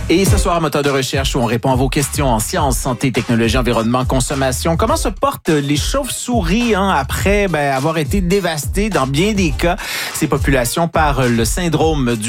Et ce soir, moteur de recherche où on répond à vos questions en sciences, santé, technologie, environnement, consommation. Comment se portent les chauves-souris après avoir été dévastées dans bien des cas, ces populations par le syndrome du